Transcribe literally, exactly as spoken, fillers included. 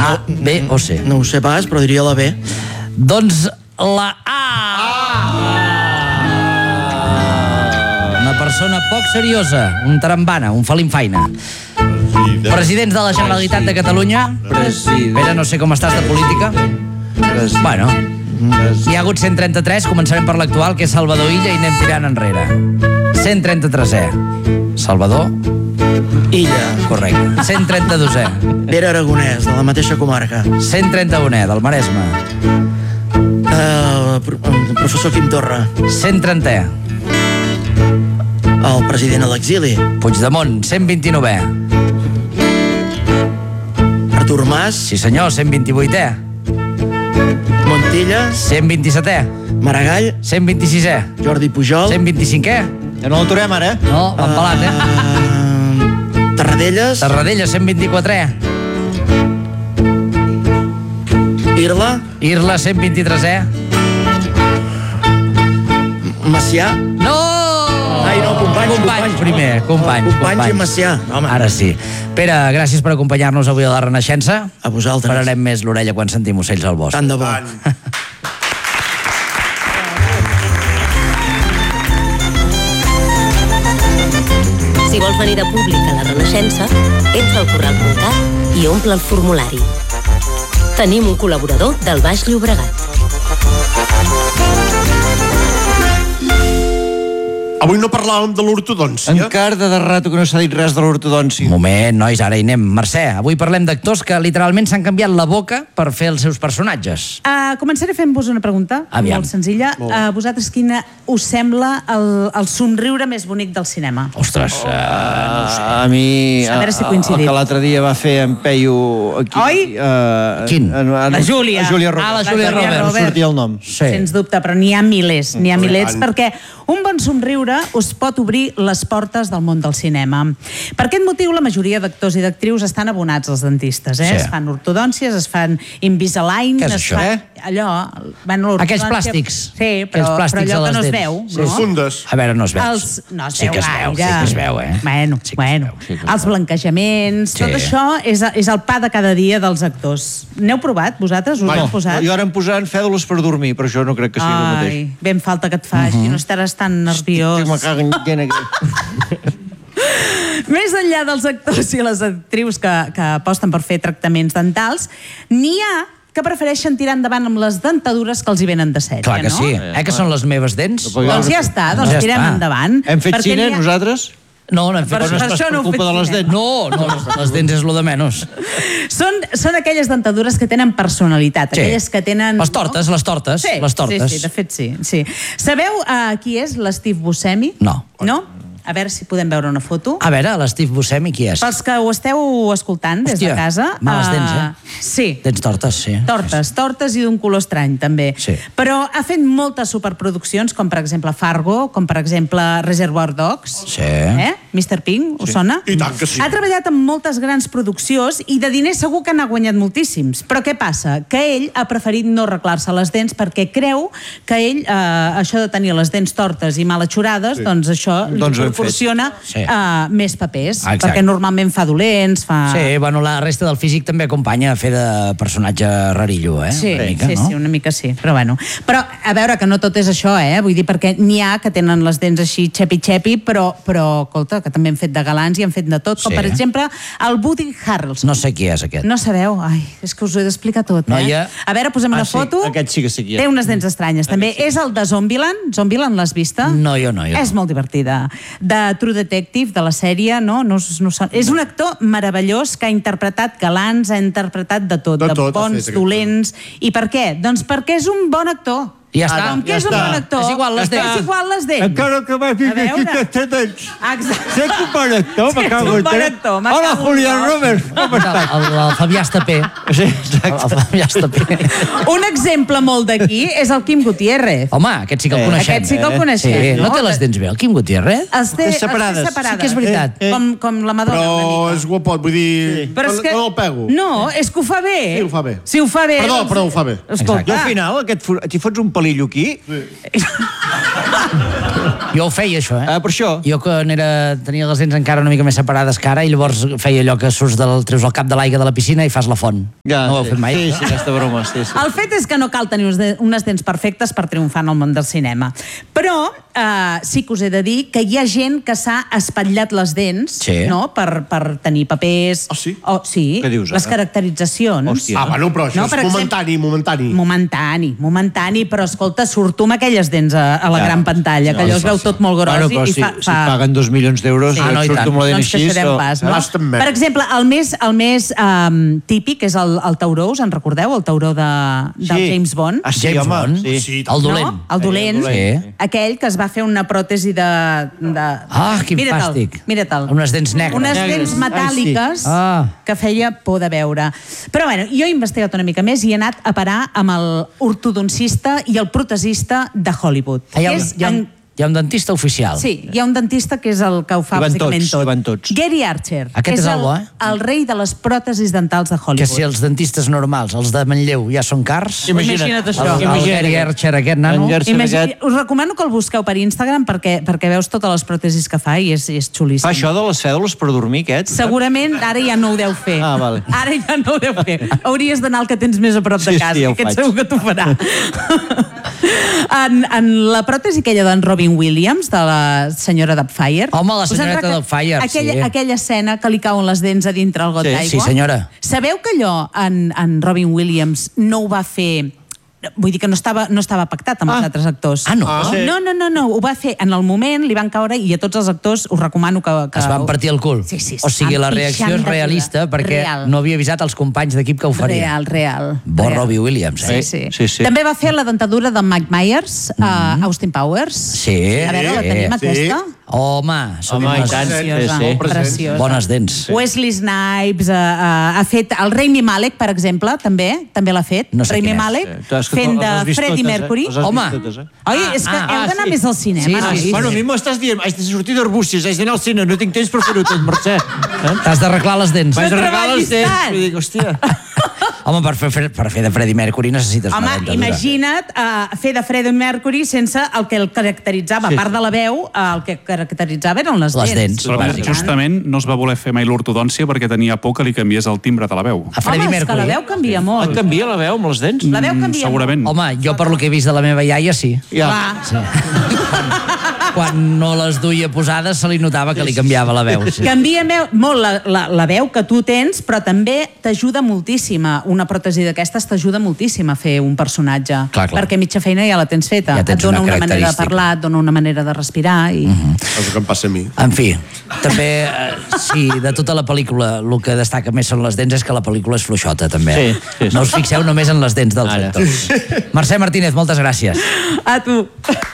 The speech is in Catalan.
A, B o C? No ho sé pas, però diria la B. Doncs la A. Una persona poc seriosa, un tarambana, un falimfaina. Presidents de la Generalitat de Catalunya. Pere, no sé com estàs de política. Bueno, hi ha hagut cent trenta-tres, començarem per l'actual, que és Salvador Illa, i anem tirant enrere. cent trenta-tresè. Salvador Illa. Correcte. cent trenta-dosè. Pere Aragonès, de la mateixa comarca. cent trenta-unè, del Maresme. Uh, professor Quim Torra. cent trentè. El president a l'exili. Puigdemont, cent vint-i-novè. Artur Mas. Sí senyor, cent vint-i-vuitè. Montilla. cent vint-i-setè. Maragall. cent vint-i-sisè. Jordi Pujol. cent vint-i-cinquè. Ja no l'aturem ara, eh? No, m'han pelat, eh? Uh, Tarradellas. Tarradellas, cent vint-i-quatrè. Irla. Irla, cent vint-i-tresè. Macià. No! Ai, no, companys, companys. Primer, companys. No, companys i Macià. Home. Ara sí. Pere, gràcies per acompanyar-nos avui a la Renaixença. A vosaltres. Pararem més l'orella quan sentim ocells al bosc. Tant de bo. Si vols venir de públic a la Renaixença, entra al corral punt cat i omple el formulari. Tenim un col·laborador del Baix Llobregat. Avui no parlàvem de l'ortodòncia. Encara de rato que no s'ha dit res de l'ortodòncia. Un moment, nois, ara hi anem. Mercè, avui parlem d'actors que literalment s'han canviat la boca per fer els seus personatges. Uh, començaré fent-vos una pregunta. Aviam. Molt senzilla. Molt. A uh, vosaltres quina us sembla el, el somriure més bonic del cinema? Ostres, uh, no sé. A mi... A veure si coincidim. El que l'altre dia va fer en Peyu... Aquí, Oi? Uh, Quin? A, a, La Júlia. La Júlia Roberts. Ah, la Júlia Roberts. No sortia el nom. Sí. Sens dubte, però n'hi ha milers, n'hi ha milers, tant. perquè un bon somriure us pot obrir les portes del món del cinema. Per aquest motiu, la majoria d'actors i d'actrius estan abonats als dentistes, eh? Sí. Es fan ortodòncies, es fan Invisalign... Què és es això, fa... eh? Allò... Bueno, Aquells plàstics. Sí, però, plàstics però allò a que les no es dents. veu, Sí, no? sí. Fundes. A veure, no es veu. Els, no es sí veu que es veu, gaire. sí que es veu, eh? Bueno, Sí que es bueno. veu, sí que es Els veu. blanquejaments, Sí. tot això és, és el pa de cada dia dels actors. N'heu provat, vosaltres? Us No, heu posat? jo ara em posant fèdules per dormir, però això no crec que sigui el mateix. Ai, ben falta que et faci, uh -huh. no estaràs tan nerviós. Que me caguen gent aquí. Més enllà dels actors i les actrius que, que aposten per fer tractaments dentals, n'hi ha que prefereixen tirar endavant amb les dentadures que els hi venen de sèrie, Clar que no? sí. Eh que són les meves dents? Doncs ja està, doncs Ja tirem està. endavant. Hem fet Perquè cine, n'hi ha- nosaltres? No, no hem fet Per- coses per això no heu culpa fet de les cine. dents. No, no, les dents és lo de menys. Són, són aquelles dentadures que tenen personalitat, Sí. aquelles que tenen... Les tortes, les tortes, Sí, les tortes. sí, sí, de fet sí. sí. Sabeu uh, qui és l'Steve Buscemi? No. No? A veure si podem veure una foto. A veure, l'Steve Buscemi qui és? Pels que ho esteu escoltant des Hòstia, de casa... males dents, eh? uh, Sí. Dents tortes, sí. Tortes, tortes i d'un color estrany, també. Sí. Però ha fet moltes superproduccions, com per exemple Fargo, com per exemple Reservoir Dogs. Sí. Eh? mister Pink, us sona? I tant que sí. Ha treballat en moltes grans produccions i de diners segur que n'ha guanyat moltíssims. Però què passa? Que ell ha preferit no arreglar-se les dents perquè creu que ell, eh, això de tenir les dents tortes i mal atxurades, sí. doncs això Doncs li ben fet. proporciona Sí. eh, més papers, Ah, exacte. perquè normalment fa dolents, fa... Sí, bueno, la resta del físic també acompanya a fer de personatge rarillo, eh? Sí, una mica, sí, no? sí, una mica sí, però bueno. Però, a veure, que no tot és això, eh? Vull dir, perquè n'hi ha que tenen les dents així xepi-xepi, però, però, escolta, que també han fet de galants i han fet de tot, com Sí. per exemple el Woody Harrelson. No sé qui és aquest. No sabeu? Ai, és que us ho he d'explicar tot, eh? Noia. A veure, posem Ah, una sí, foto. aquest sí que sé qui és. Té unes dents estranyes, també. És el de Zombieland. Zombieland, l'has vista? No, jo no, jo És no. molt divertida. De True Detective, de la sèrie, no? no, no és un actor meravellós que ha interpretat galants, ha interpretat de tot, De de, tot, ha bons, fet aquest dolents. I per què? Doncs perquè és un bon actor. I ja està. Com que ja és un està. bon actor, És igual les dents. és igual les dents. Encara que vagi A veure. aquestes dents. Exacte. Sé que un bon actor, me Sí, cago ets un en bon te. actor, me Hola, cago en Julián Déu. Roberts, com estàs? El, el Fabià Estapé. Sí, El, exacte. el Fabià Estapé. Un exemple molt d'aquí és el Quim Gutiérrez. Home, aquest sí que el Eh, coneixem. Aquest sí que el Sí, coneixem, no no? té les dents bé, el Quim Gutiérrez? Els té, És separades. els té separades. Sí que és veritat. Eh, eh. Com, com la Madonna, Però una mica. és guapot, vull dir... Però és que... No el pego. No, és que ho fa bé. Sí, ho fa bé. Si ho fa bé... Perdó, doncs- però ho fa bé. Escolta. I al final, aquest, for- t'hi fots un palillo aquí, Jo ho feia, això, eh? Ah, per això? Jo quan era, tenia les dents encara una mica més separades que ara i llavors feia allò que surts del, treus el cap de l'aigua de la piscina i fas la font. Ja, no ho heu sí. fet mai? Sí, sí, aquesta broma, sí, sí. El fet és que no cal tenir unes de- unes dents perfectes per triomfar en el món del cinema. Però eh, sí que us he de dir que hi ha gent que s'ha espatllat les dents, Sí. no?, per, per tenir papers... Ah, sí? O, sí, Què dius, les ara? caracteritzacions. Hòstia. Ah, bueno, però això No, és per exemple- momentani, momentani. Momentani, momentani, però escolta, surt tu amb aquelles dents a, a la Ja. gran pantalla, que allò es veu tot molt gros Bueno, però i si, fa... si paguen dos milions d'euros, Sí. sí. Ah, no, i surt tant. amb la No dent ens així... queixarem o- pas, no? Basta amb Per exemple, el més, el més um, típic és el, el tauró, us en recordeu? El tauró de, del Sí. James Bond. Ah, sí, James home, Bond? sí. Sí, El dolent. No? El dolent, el dolent. Sí. aquell que es va fer una pròtesi de... de... Ah, quin Mira-te'l, fàstic. Mira-te'l. Unes dents negres. Unes Negres. dents metàl·liques Ai, sí. Ah. que feia por de veure. Però bueno, jo he investigat una mica més i he anat a parar amb el ortodoncista i el protesista de Hollywood. Ah, hi, ha, que un- és hi, ha, un- en- hi ha un dentista oficial. Sí, hi ha un dentista que és el que ho fa Hi van bàsicament tots, tot. hi van tots. Gary Archer. Aquest és el, el bo, eh? el rei de les pròtesis dentals de Que Hollywood. si els dentistes normals, els de Manlleu, ja són cars... Imagina't això. El, el Imagina't. Gary Archer, aquest nano... En Gerson Imagina, aquest... us recomano que el busqueu per Instagram perquè, perquè veus totes les pròtesis que fa i és, és xulíssim. Fa això de les cèdules per dormir, aquest? Segurament ara ja no ho deu fer. Ah, vale. Ara ja no ho deu fer. Hauries d'anar al que tens més a prop de Sí, sí, casa, ja ho que aquest faig. segur que t'ho farà. en, en la pròtesi aquella d'en Robin Williams, de la senyora Doubtfire... Home, la us en senyoreta reca- Doubtfire, aquella, sí. Aquella escena que li cauen les dents a dintre el got Sí, d'aigua. sí, senyora. Sabeu que allò en, en Robin Williams no ho va fer... Vull dir que no estava, no estava pactat amb Ah. els altres actors. Ah, no? Ah, sí. No, no, no, no, ho va fer en el moment, li van caure i a tots els actors us recomano que... que Es van partir el cul. Sí, sí, o sigui, la estan reacció pixant és de realista cura. perquè Real. no havia avisat els companys d'equip que ho faria. Real, real. Bo real. Robbie Williams, eh? Sí, sí. Sí, sí. També va fer la dentadura de Mike Myers a Austin Powers. Sí. A veure, la tenim, sí. aquesta? Home, són Home, i unes tant. Preciosa, Sí, sí. preciosa. bones dents. Wesley Snipes uh, uh, ha fet... El Rami Malek, per exemple, també també l'ha fet. No sé Rami quin és. Malek, Tu has- fent les de has vist Freddie totes, eh? Mercury. Les has vist Home. totes, eh? Oi, és que Ah, heu ah, d'anar sí. més al cinema, Sí, nois. sí, Bueno, a mi m'estàs dient, haig de sortir d'arbúcies, haig d'anar al cine, no tinc temps per fer-ho tot, Mercè. Eh? T'has d'arreglar les dents. Vaig No arreglar les treballis dents. tant. I dic, hòstia... Home, per fer, per fer de Freddie Mercury necessites Home, una dentadura. imagina't uh, fer de Freddie Mercury sense el que el caracteritzava, Sí. a part de la veu, uh, el que caracteritzava eren les, Les dents. Però Bàsic. justament no es va voler fer mai l'ortodòncia perquè tenia por que li canviés el timbre de la veu. A Freddie Home, és que Mercury. la veu canvia Et molt. canvia la veu amb les dents? La veu canvia Segurament. Home, jo per lo que he vist de la meva iaia, sí. Ja. molt. Sí. quan, quan no les duia posades se li notava que li canviava la veu. Sí. Canvia me- molt la, la, la veu que tu tens, però també t'ajuda moltíssim. a- Una pròtesi d'aquestes t'ajuda moltíssim a fer un personatge. Clar, clar. Perquè mitja feina ja la tens feta. Ja tens et dona una una, manera de característica. parlar, et dona una manera de respirar. I... Mhm. És el que em passa a mi. En fi, també, eh, sí, de tota la pel·lícula, el que destaca més són les dents és que la pel·lícula és fluixota, també. Sí, sí, sí. No us fixeu només en les dents dels Ara. actors. Mercè Martínez, moltes gràcies. A tu.